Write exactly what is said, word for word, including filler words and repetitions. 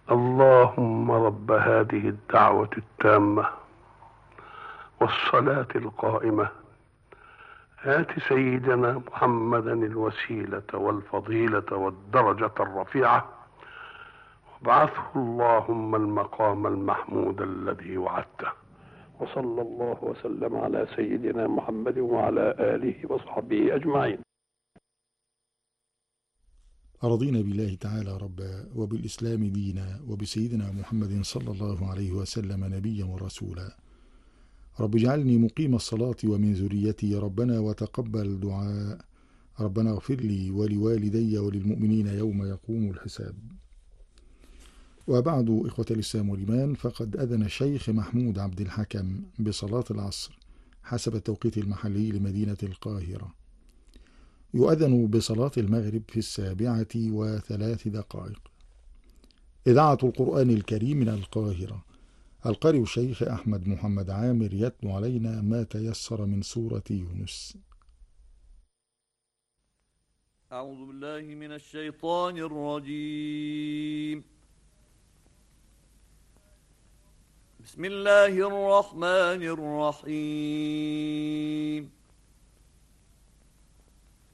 اللهم رب هذه الدعوة التامة والصلاة القائمة، آت سيدنا محمدا الوسيلة والفضيلة والدرجة الرفيعة، وابعثه اللهم المقام المحمود الذي وعدته. وصلى الله وسلم على سيدنا محمد وعلى آله وصحبه أجمعين. رضينا بالله تعالى ربا، وبالإسلام دينا، وبسيدنا محمد صلى الله عليه وسلم نبيا ورسولا. رب اجعلني مقيم الصلاة ومن ذريتي ربنا وتقبل دعاء. ربنا اغفر لي ولوالدي وللمؤمنين يوم يقوم الحساب. وبعد، إخوة الإسلام والإيمان، فقد أذن الشيخ محمود عبد الحكم بصلاة العصر حسب التوقيت المحلي لمدينة القاهرة. يؤذن بصلاة المغرب في السابعة وثلاث دقائق. إذاعة القرآن الكريم من القاهرة. القارئ الشيخ أحمد محمد عامر يتلو علينا ما تيسر من سورة يونس. أعوذ بالله من الشيطان الرجيم. بسم الله الرحمن الرحيم.